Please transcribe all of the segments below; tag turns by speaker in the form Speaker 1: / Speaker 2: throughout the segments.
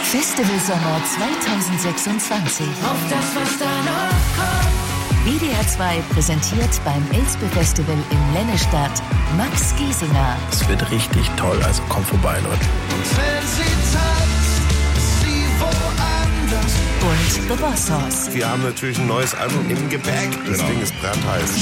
Speaker 1: Festival Sommer 2026.
Speaker 2: Auf das, was da noch kommt.
Speaker 1: WDR 2 präsentiert beim Elspe Festival in Lennestadt Max Giesinger.
Speaker 3: Es wird richtig toll, also kommt vorbei, Leute.
Speaker 2: Und wenn sie tanzt, ist sie woanders.
Speaker 1: Und The Boss Hoss.
Speaker 4: Wir haben natürlich ein neues Album im Gepäck. Das Ding ist brandheiß.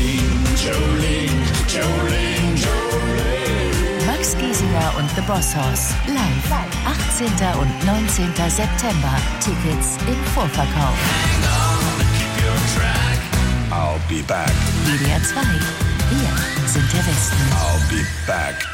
Speaker 2: Jolene.
Speaker 1: Max Giesinger und The Boss Hoss. Live. 18. und 19. September. Tickets im Vorverkauf.
Speaker 4: I'll be back.
Speaker 1: WDR 2. Wir sind der Westen.
Speaker 4: I'll be back.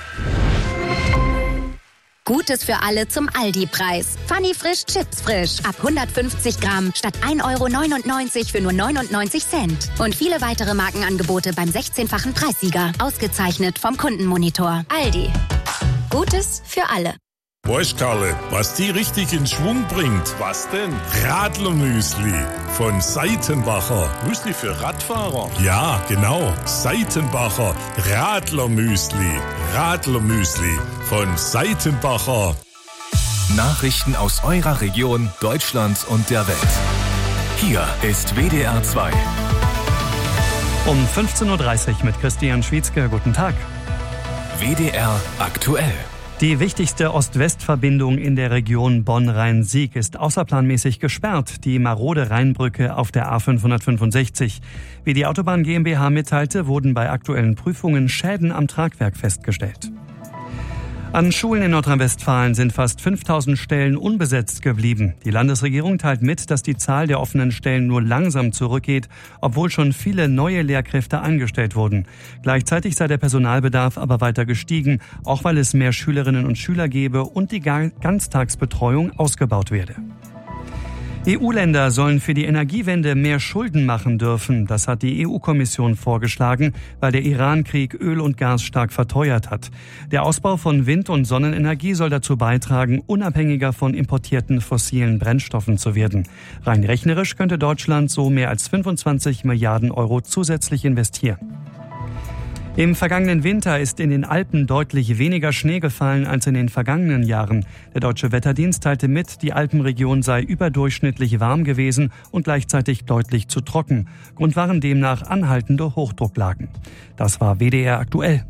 Speaker 5: Gutes für alle zum Aldi-Preis. Funny Frisch Chips frisch. Ab 150 Gramm statt 1,99 € für nur 99 Cent. Und viele weitere Markenangebote beim 16-fachen Preissieger. Ausgezeichnet vom Kundenmonitor. Aldi. Gutes für alle.
Speaker 6: Weißt Karle, was die richtig in Schwung bringt?
Speaker 4: Was denn?
Speaker 6: Radlermüsli von Seitenbacher.
Speaker 4: Müsli für Radfahrer.
Speaker 6: Ja, genau. Seitenbacher Radlermüsli. Radlermüsli von Seitenbacher.
Speaker 7: Nachrichten aus eurer Region, Deutschland und der Welt. Hier ist WDR 2.
Speaker 8: Um 15:30 Uhr mit Christian Schwietzke. Guten Tag.
Speaker 7: WDR aktuell.
Speaker 8: Die wichtigste Ost-West-Verbindung in der Region Bonn-Rhein-Sieg ist außerplanmäßig gesperrt, die marode Rheinbrücke auf der A565. Wie die Autobahn GmbH mitteilte, wurden bei aktuellen Prüfungen Schäden am Tragwerk festgestellt. An Schulen in Nordrhein-Westfalen sind fast 5000 Stellen unbesetzt geblieben. Die Landesregierung teilt mit, dass die Zahl der offenen Stellen nur langsam zurückgeht, obwohl schon viele neue Lehrkräfte eingestellt wurden. Gleichzeitig sei der Personalbedarf aber weiter gestiegen, auch weil es mehr Schülerinnen und Schüler gebe und die Ganztagsbetreuung ausgebaut werde. EU-Länder sollen für die Energiewende mehr Schulden machen dürfen. Das hat die EU-Kommission vorgeschlagen, weil der Iran-Krieg Öl und Gas stark verteuert hat. Der Ausbau von Wind- und Sonnenenergie soll dazu beitragen, unabhängiger von importierten fossilen Brennstoffen zu werden. Rein rechnerisch könnte Deutschland so mehr als 25 Milliarden Euro zusätzlich investieren. Im vergangenen Winter ist in den Alpen deutlich weniger Schnee gefallen als in den vergangenen Jahren. Der Deutsche Wetterdienst teilte mit, die Alpenregion sei überdurchschnittlich warm gewesen und gleichzeitig deutlich zu trocken. Grund waren demnach anhaltende Hochdrucklagen. Das war WDR aktuell.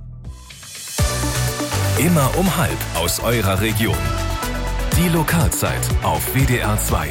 Speaker 7: Immer um 12:30 aus eurer Region. Die Lokalzeit auf WDR 2.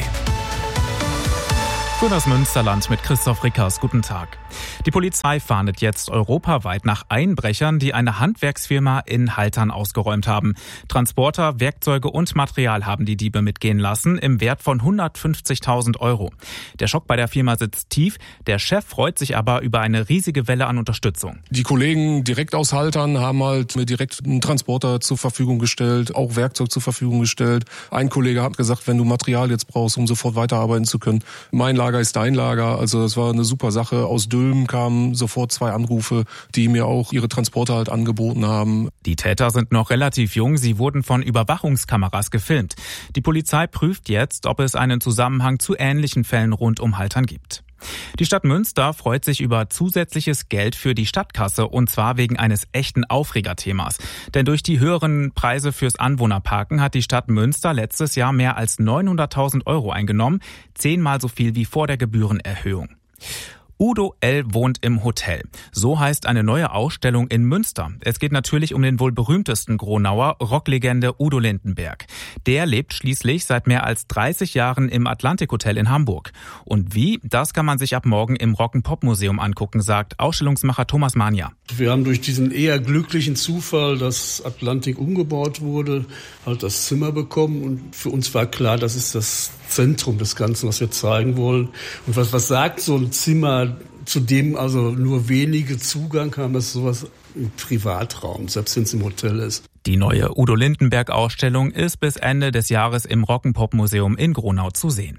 Speaker 9: Für das Münsterland mit Christoph Rickers. Guten Tag. Die Polizei fahndet jetzt europaweit nach Einbrechern, die eine Handwerksfirma in Haltern ausgeräumt haben. Transporter, Werkzeuge und Material haben die Diebe mitgehen lassen, im Wert von 150.000 €. Der Schock bei der Firma sitzt tief. Der Chef freut sich aber über eine riesige Welle an Unterstützung.
Speaker 10: Die Kollegen direkt aus Haltern haben halt mir direkt einen Transporter zur Verfügung gestellt, auch Werkzeug zur Verfügung gestellt. Ein Kollege hat gesagt, wenn du Material jetzt brauchst, um sofort weiterarbeiten zu können, mein Lager ist dein Lager. Also das war eine super Sache. Aus Dülmen kamen sofort 2 Anrufe, die mir auch ihre Transporter halt angeboten haben.
Speaker 9: Die Täter sind noch relativ jung. Sie wurden von Überwachungskameras gefilmt. Die Polizei prüft jetzt, ob es einen Zusammenhang zu ähnlichen Fällen rund um Haltern gibt. Die Stadt Münster freut sich über zusätzliches Geld für die Stadtkasse, und zwar wegen eines echten Aufregerthemas. Denn durch die höheren Preise fürs Anwohnerparken hat die Stadt Münster letztes Jahr mehr als 900.000 € eingenommen, 10-mal so viel wie vor der Gebührenerhöhung. Udo L. wohnt im Hotel. So heißt eine neue Ausstellung in Münster. Es geht natürlich um den wohl berühmtesten Gronauer, Rocklegende Udo Lindenberg. Der lebt schließlich seit mehr als 30 Jahren im Atlantik Hotel in Hamburg. Und wie, das kann man sich ab morgen im Rock'n'Pop-Museum angucken, sagt Ausstellungsmacher Thomas Mania.
Speaker 11: Wir haben durch diesen eher glücklichen Zufall, dass Atlantik umgebaut wurde, halt das Zimmer bekommen. Und für uns war klar, das ist das Zentrum des Ganzen, was wir zeigen wollen. Und was sagt so ein Zimmer, zu dem also nur wenige Zugang haben, das ist sowas im Privatraum, selbst wenn es im Hotel ist.
Speaker 9: Die neue Udo Lindenberg-Ausstellung ist bis Ende des Jahres im Rock'n'Pop-Museum in Gronau zu sehen.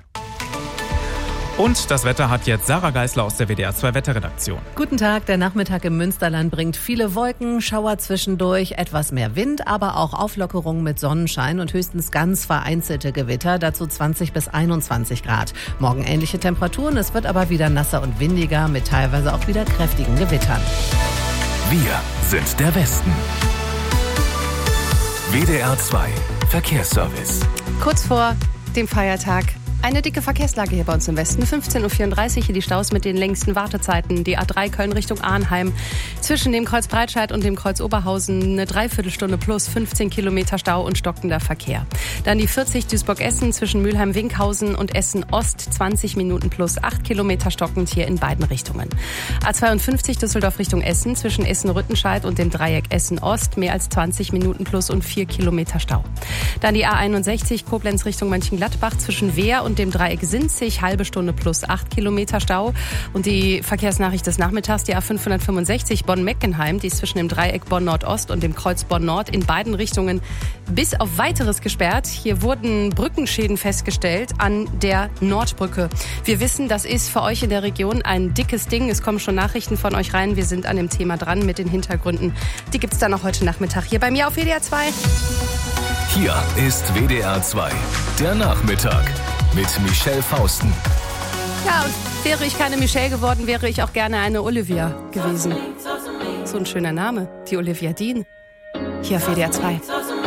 Speaker 9: Und das Wetter hat jetzt Sarah Geisler aus der WDR 2 Wetterredaktion.
Speaker 12: Guten Tag, der Nachmittag im Münsterland bringt viele Wolken, Schauer zwischendurch, etwas mehr Wind, aber auch Auflockerung mit Sonnenschein und höchstens ganz vereinzelte Gewitter, dazu 20 bis 21 Grad. Morgen ähnliche Temperaturen, es wird aber wieder nasser und windiger mit teilweise auch wieder kräftigen Gewittern.
Speaker 7: Wir sind der Westen. WDR 2 Verkehrsservice.
Speaker 12: Kurz vor dem Feiertag. Eine dicke Verkehrslage hier bei uns im Westen. 15.34 Uhr hier die Staus mit den längsten Wartezeiten. Die A3 Köln Richtung Arnheim. Zwischen dem Kreuz Breitscheid und dem Kreuz Oberhausen eine Dreiviertelstunde plus 15 Kilometer Stau und stockender Verkehr. Dann die 40 Duisburg-Essen zwischen Mülheim-Winkhausen und Essen-Ost. 20 Minuten plus 8 Kilometer stockend hier in beiden Richtungen. A52 Düsseldorf Richtung Essen zwischen Essen-Rüttenscheid und dem Dreieck Essen-Ost. Mehr als 20 Minuten plus und 4 Kilometer Stau. Dann die A61 Koblenz Richtung Mönchengladbach zwischen Wehr und dem Dreieck Sinzig, halbe Stunde plus 8 Kilometer Stau. Und die Verkehrsnachricht des Nachmittags, die A565 Bonn-Meckenheim, die ist zwischen dem Dreieck Bonn-Nordost und dem Kreuz Bonn-Nord in beiden Richtungen bis auf Weiteres gesperrt. Hier wurden Brückenschäden festgestellt an der Nordbrücke. Wir wissen, das ist für euch in der Region ein dickes Ding. Es kommen schon Nachrichten von euch rein. Wir sind an dem Thema dran mit den Hintergründen. Die gibt's dann auch heute Nachmittag hier bei mir auf WDR 2.
Speaker 7: Hier ist WDR 2, der Nachmittag mit Michelle Fausten.
Speaker 12: Ja, und wäre ich keine Michelle geworden, wäre ich auch gerne eine Olivia gewesen. So ein schöner Name, die Olivia Dean. Hier auf WDR 2.